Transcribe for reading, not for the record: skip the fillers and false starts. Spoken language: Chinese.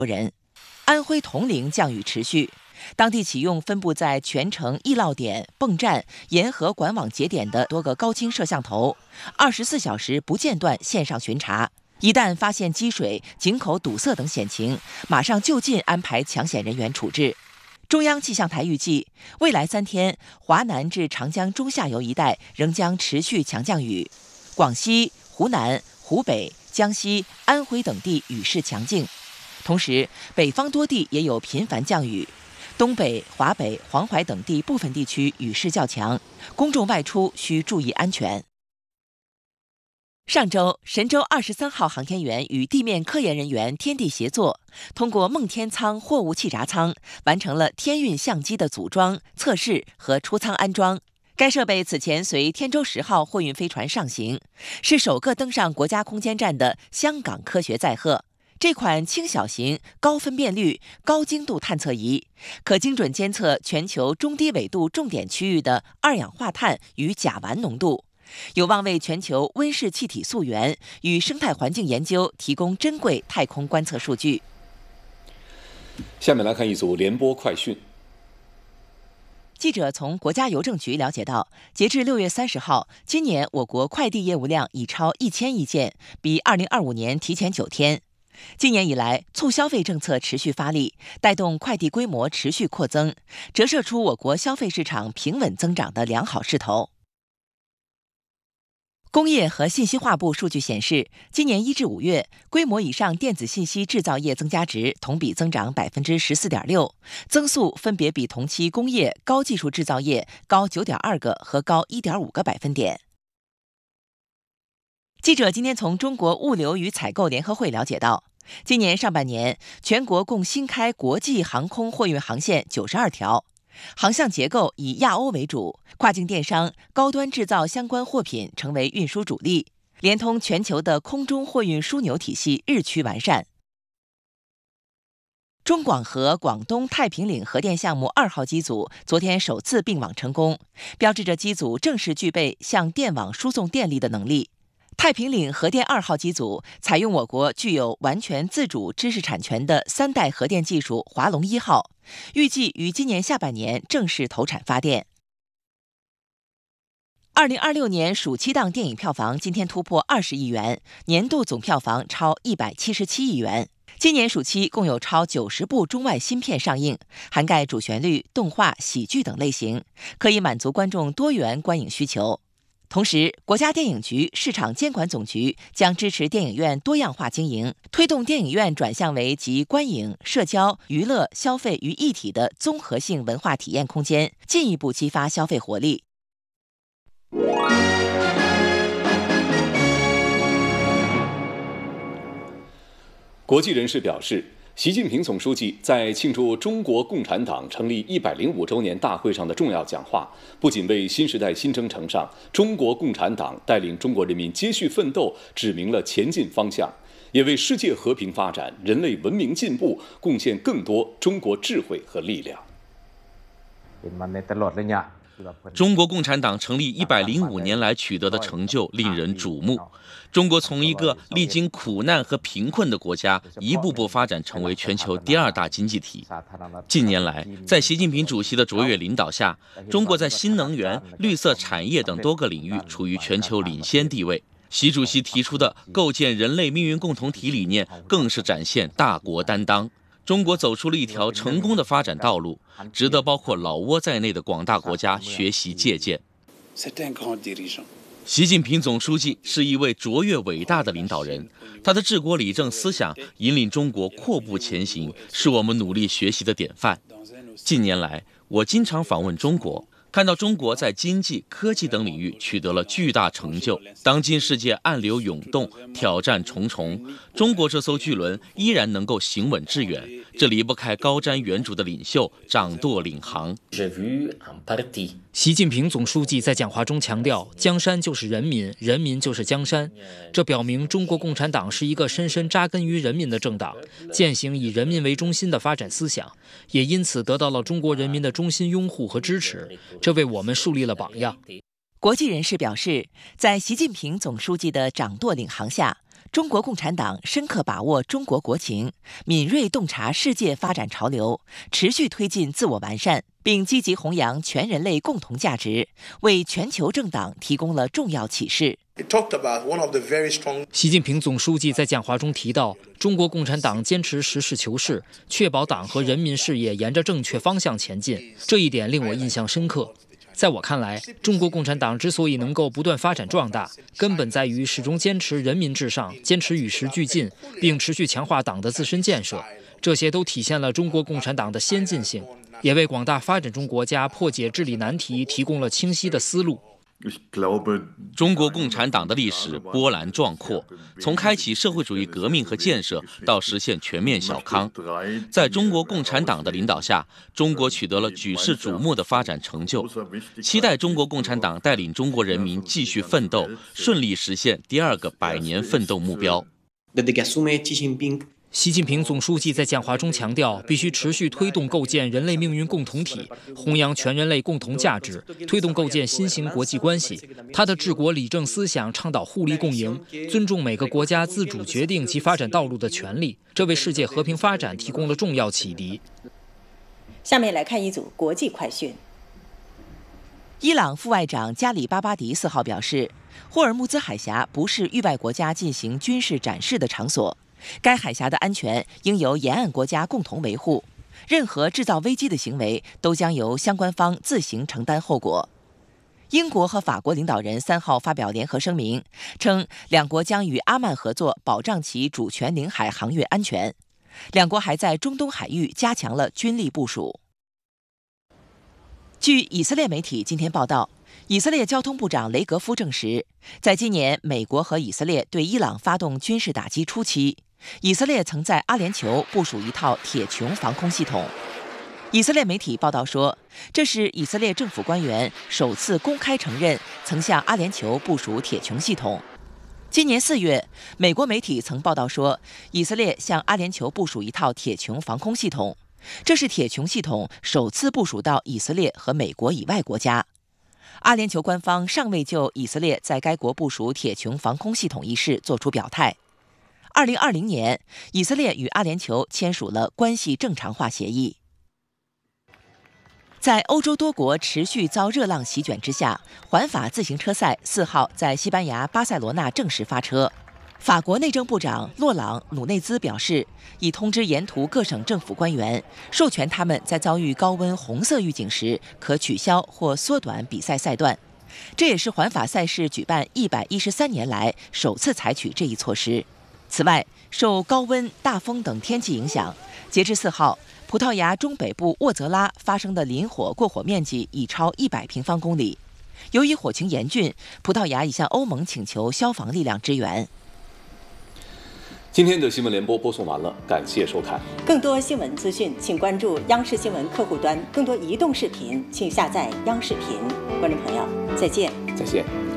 人。安徽铜陵降雨持续，当地启用分布在全城易涝点、泵站、沿河管网节点的多个高清摄像头，24小时不间断线上巡查。一旦发现积水、井口堵塞等险情，马上就近安排抢险人员处置。中央气象台预计，未来3天，华南至长江中下游一带仍将持续强降雨，广西、湖南、湖北、江西、安徽等地雨势强劲。同时，北方多地也有频繁降雨，东北、华北、黄淮等地部分地区雨势较强，公众外出需注意安全。上周，神舟23号航天员与地面科研人员天地协作，通过梦天舱货物气闸舱完成了天运相机的组装、测试和出舱安装。该设备此前随天舟10号货运飞船上行，是首个登上国家空间站的香港科学载荷。这款轻小型、高分辨率、高精度探测仪，可精准监测全球中低纬度重点区域的二氧化碳与甲烷浓度，有望为全球温室气体溯源与生态环境研究提供珍贵太空观测数据。 下面来看一组联播快讯。 记者从国家邮政局了解到，截至6月30号，今年我国快递业务量已超1000亿件，比2025年提前9天。今年以来，促消费政策持续发力，带动快递规模持续扩增，折射出我国消费市场平稳增长的良好势头。工业和信息化部数据显示，今年1至5月，规模以上电子信息制造业增加值同比增长14.6%，增速分别比同期工业、高技术制造业高9.2个和高1.5个百分点。记者今天从中国物流与采购联合会了解到，今年上半年，全国共新开国际航空货运航线92条，航向结构以亚欧为主，跨境电商、高端制造相关货品成为运输主力，连通全球的空中货运枢纽体系日趋完善。中广核广东太平岭核电项目2号机组昨天首次并网成功，标志着机组正式具备向电网输送电力的能力。太平岭核电2号机组采用我国具有完全自主知识产权的3代核电技术华龙1号，预计于今年下半年正式投产发电。2026年暑期档电影票房今天突破20亿元，年度总票房超177亿元。今年暑期共有超90部中外新片上映，涵盖主旋律、动画、喜剧等类型，可以满足观众多元观影需求。同时，国家电影局市场监管总局将支持电影院多样化经营，推动电影院转向为集观影、社交、娱乐、消费于一体的综合性文化体验空间，进一步激发消费活力。 国际人士表示，习近平总书记在庆祝中国共产党成立105周年大会上的重要讲话，不仅为新时代新征程上中国共产党带领中国人民接续奋斗指明了前进方向，也为世界和平发展、人类文明进步贡献更多中国智慧和力量。 中国共产党成立105年来取得的成就令人瞩目。中国从一个历经苦难和贫困的国家，一步步发展成为全球第2大经济体。近年来，在习近平主席的卓越领导下，中国在新能源、绿色产业等多个领域处于全球领先地位。习主席提出的构建人类命运共同体理念，更是展现大国担当。中国走出了一条成功的发展道路，值得包括老挝在内的广大国家学习借鉴。习近平总书记是一位卓越伟大的领导人，他的治国理政思想引领中国阔步前行，是我们努力学习的典范。近年来，我经常访问中国，看到中国在经济、科技等领域取得了巨大成就。当今世界暗流涌动，挑战重重，中国这艘巨轮依然能够行稳致远，这离不开高瞻远瞩的领袖掌舵领航。 习近平总书记在讲话中强调，江山就是人民，人民就是江山。这表明中国共产党是一个深深扎根于人民的政党，践行以人民为中心的发展思想，也因此得到了中国人民的衷心拥护和支持，这为我们树立了榜样。 国际人士表示，在习近平总书记的掌舵领航下， 中国共产党深刻把握中国国情，敏锐洞察世界发展潮流，持续推进自我完善，并积极弘扬全人类共同价值，为全球政党提供了重要启示。 习近平总书记在讲话中提到，中国共产党坚持实事求是，确保党和人民事业沿着正确方向前进，这一点令我印象深刻。在我看来，中国共产党之所以能够不断发展壮大，根本在于始终坚持人民至上，坚持与时俱进，并持续强化党的自身建设。这些都体现了中国共产党的先进性，也为广大发展中国家破解治理难题提供了清晰的思路。 中国共产党的历史波澜壮阔，从开启社会主义革命和建设到实现全面小康，在中国共产党的领导下，中国取得了举世瞩目的发展成就。期待中国共产党带领中国人民继续奋斗，顺利实现第2个100年奋斗目标。 习近平总书记在讲话中强调，必须持续推动构建人类命运共同体，弘扬全人类共同价值，推动构建新型国际关系。他的治国理政思想倡导互利共赢，尊重每个国家自主决定其发展道路的权利，这为世界和平发展提供了重要启迪。 下面来看一组国际快讯。 伊朗副外长加里巴巴迪4号表示，霍尔木兹海峡不是域外国家进行军事展示的场所。该海峡的安全应由沿岸国家共同维护，任何制造危机的行为都将由相关方自行承担后果。英国和法国领导人3号发表联合声明，称两国将与阿曼合作保障其主权领海航运安全。两国还在中东海域加强了军力部署。据以色列媒体今天报道，以色列交通部长雷格夫证实，在今年美国和以色列对伊朗发动军事打击初期，以色列曾在阿联酋部署一套铁穹防空系统。以色列媒体报道说，这是以色列政府官员首次公开承认曾向阿联酋部署铁穹系统。今年4月，美国媒体曾报道说，以色列向阿联酋部署一套铁穹防空系统，这是铁穹系统首次部署到以色列和美国以外国家。阿联酋官方尚未就以色列在该国部署铁穹防空系统一事作出表态。2020年，以色列与阿联酋签署了关系正常化协议。在欧洲多国持续遭热浪席卷之下，环法自行车赛4号在西班牙巴塞罗那正式发车。法国内政部长洛朗·努内兹表示，已通知沿途各省政府官员，授权他们在遭遇高温红色预警时可取消或缩短比赛赛段。这也是环法赛事举办113年来首次采取这一措施。此外，受高温、大风等天气影响，截至4号，葡萄牙中北部沃泽拉发生的林火过火面积已超100平方公里。由于火情严峻，葡萄牙已向欧盟请求消防力量支援。 今天的新闻联播播送完了，感谢收看。 更多新闻资讯，请关注央视新闻客户端；更多移动视频，请下载央视频。观众朋友，再见。 再见。